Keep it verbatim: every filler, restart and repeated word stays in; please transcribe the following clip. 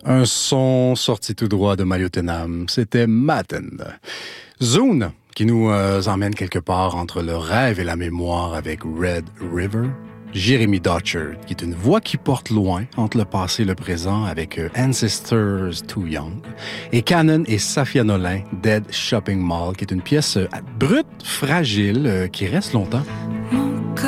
Un son sorti tout droit de Maliotenam, c'était Matten. Zune, qui nous euh, emmène quelque part entre le rêve et la mémoire avec Red River. Jeremy Dotcher, qui est une voix qui porte loin entre le passé et le présent avec euh, Ancestors Too Young. Et Canon et Safia Nolin, Dead Shopping Mall, qui est une pièce euh, brute, fragile, euh, qui reste longtemps